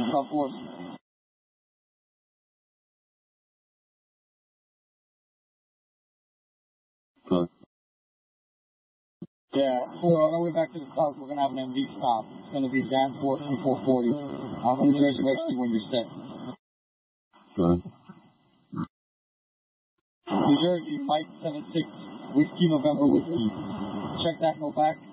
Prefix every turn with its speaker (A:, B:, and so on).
A: Come forth.
B: Good.
A: Yeah, on our way back to the club, we're going to have an MV stop. It's going to be Danforth and 440. I'm going to reservation when you're set.
B: Good.
A: New Jersey, Mike 76, Whiskey November Whiskey. Check that, no back.